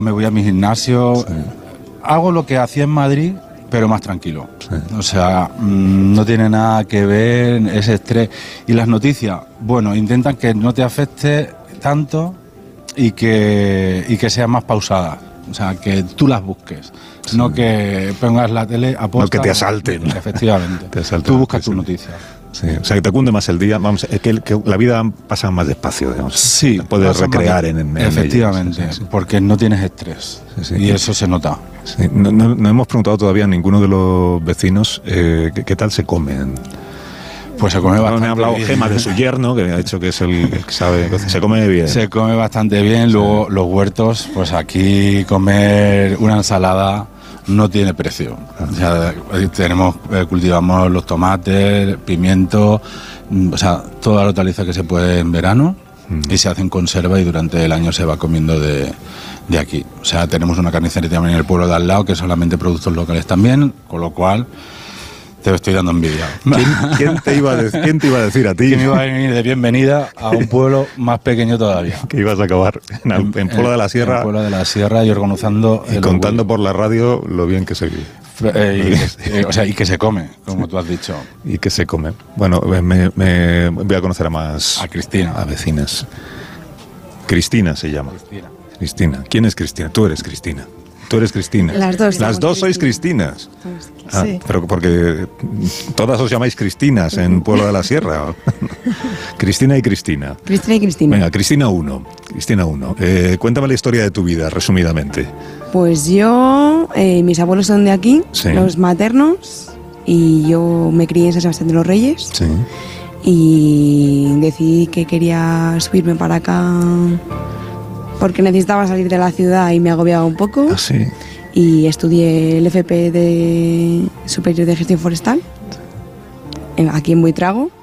Me voy a mi gimnasio, sí. Hago lo que hacía en Madrid, pero más tranquilo. Sí. O sea, no tiene nada que ver ese estrés. Y las noticias, bueno, intentan que no te afecte tanto y que sean más pausadas. O sea, que tú las busques. Sí. No que pongas la tele a posta. No que te asalten. Efectivamente. Te asalten, tú buscas tu noticia. Sí, o sea, que te cunde más el día. Vamos, es que la vida pasa más despacio, digamos. Sí. Te puedes recrear en efectivamente, ella, sí. Porque no tienes estrés. Sí. Y eso se nota. Sí. No hemos preguntado todavía a ninguno de los vecinos qué tal se comen. Pues se come bastante bien. Me ha hablado Gema de su yerno, que me ha dicho que es el que sabe. Se come bien. Se come bastante bien. Luego los huertos, pues aquí comer una ensalada no tiene precio. O sea, cultivamos los tomates, pimientos, o sea, toda la hortaliza que se puede en verano y se hace en conserva y durante el año se va comiendo de aquí. O sea, tenemos una carnicería también en el pueblo de al lado que es solamente productos locales también, con lo cual te estoy dando envidia. ¿Quién te iba a decir a ti? Que me iba a venir de bienvenida a un pueblo más pequeño todavía. Que ibas a acabar en Pueblo de la Sierra. En Pueblo de la Sierra y organizando... Y contando por la radio lo bien que se vive. Y que se come, como tú has dicho. Y que se come. Bueno, me voy a conocer a Cristina. A vecinas. Cristina se llama. Cristina. ¿Quién es Cristina? Tú eres Cristina. Tú eres Cristina. Las dos sois Cristinas. Sí. Pero porque todas os llamáis Cristinas en Pueblo de la Sierra. Cristina y Cristina. Cristina y Cristina. Venga, Cristina 1. Cuéntame la historia de tu vida, resumidamente. Pues yo, mis abuelos son de aquí, sí. Los maternos, y yo me crié en San Sebastián de los Reyes. Sí. Y decidí que quería subirme para acá porque necesitaba salir de la ciudad y me agobiaba un poco. Ah, sí. Y estudié el FP de Superior de Gestión Forestal, aquí en Buitrago.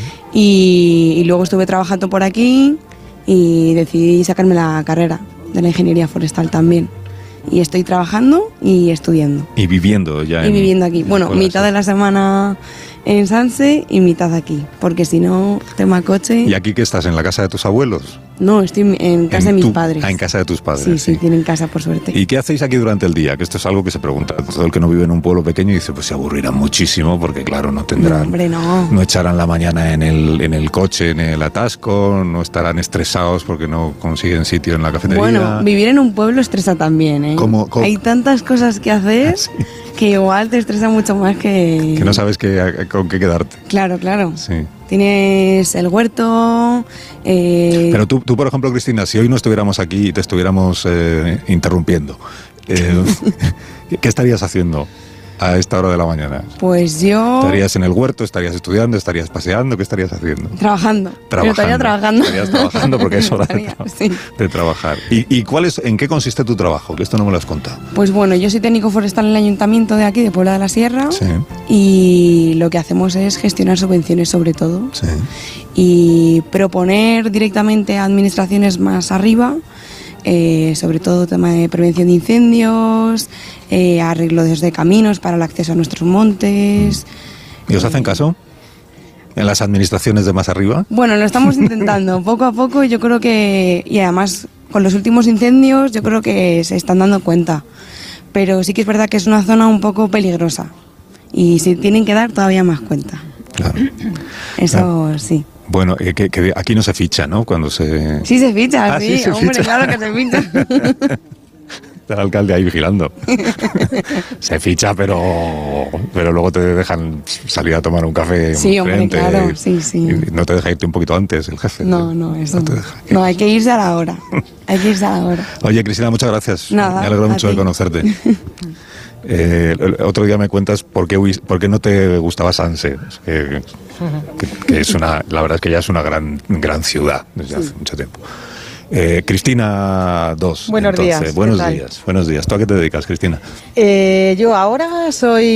Sí. Y luego estuve trabajando por aquí y decidí sacarme la carrera de la Ingeniería Forestal también. Y estoy trabajando y estudiando. Y viviendo ya. Y viviendo aquí. Bueno, mitad de la semana en Sanse y mitad aquí, porque si no, tema coche. ¿Y aquí qué estás? ¿En la casa de tus abuelos? No, estoy en casa de mis padres. En casa de tus padres. Sí, tienen casa, por suerte. ¿Y qué hacéis aquí durante el día? Que esto es algo que se pregunta. Todo el que no vive en un pueblo pequeño dice, pues se aburrirán muchísimo, porque claro, no tendrán... No, hombre, no. No echarán la mañana en el coche, en el atasco, no estarán estresados porque no consiguen sitio en la cafetería. Bueno, vivir en un pueblo estresa también, ¿eh? ¿Cómo? Hay tantas cosas que hacer... ¿Sí? Que igual te estresa mucho más que... Que no sabes con qué quedarte. Claro. Sí. Tienes el huerto... Pero tú, por ejemplo, Cristina, si hoy no estuviéramos aquí y te estuviéramos interrumpiendo, ¿qué estarías haciendo a esta hora de la mañana? Pues yo... ¿Estarías en el huerto? ¿Estarías estudiando? ¿Estarías paseando? ¿Qué estarías haciendo? Trabajando. Estaría trabajando. Estarías trabajando porque es hora de trabajar. ¿Y en qué consiste tu trabajo? Que esto no me lo has contado. Pues bueno, yo soy técnico forestal en el ayuntamiento de aquí, de Puebla de la Sierra. Sí. Y lo que hacemos es gestionar subvenciones sobre todo. Sí. Y proponer directamente a administraciones más arriba, sobre todo tema de prevención de incendios, arreglos de caminos para el acceso a nuestros montes. ¿Y os hacen caso en las administraciones de más arriba? Bueno, lo estamos intentando poco a poco. Yo creo que, y además con los últimos incendios yo creo que se están dando cuenta, pero sí que es verdad que es una zona un poco peligrosa y se tienen que dar todavía más cuenta. Claro. Eso sí. Bueno, que aquí no se ficha, ¿no? Cuando se... Sí se ficha, sí, se hombre, ficha. Claro que se ficha. Está el alcalde ahí vigilando. Se ficha, pero luego te dejan salir a tomar un café. Sí, hombre, claro, sí. Y no te deja irte un poquito antes el jefe. No, eso no. No, hay que irse a la hora. Oye, Cristina, muchas gracias. Nada, me alegro mucho de conocerte. Otro día me cuentas por qué no te gustaba Sanse, que es la verdad es que ya es una gran ciudad desde hace mucho tiempo. Cristina 2. Buenos días. Buenos días. ¿Tú a qué te dedicas, Cristina? Yo ahora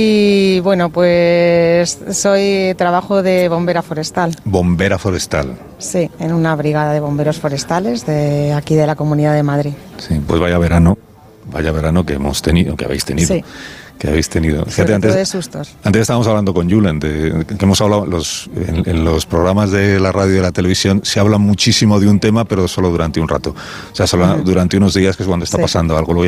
trabajo de bombera forestal. Bombera forestal. Sí, en una brigada de bomberos forestales de aquí de la Comunidad de Madrid. Sí, pues vaya verano. vaya verano que hemos tenido, que habéis tenido. Sí. Que habéis tenido. Fíjate, Sobre todo de sustos. Antes estábamos hablando con Julen, que hemos hablado en los programas de la radio y de la televisión, se habla muchísimo de un tema, pero solo durante un rato. O sea, solo durante unos días, que es cuando está pasando algo. Luego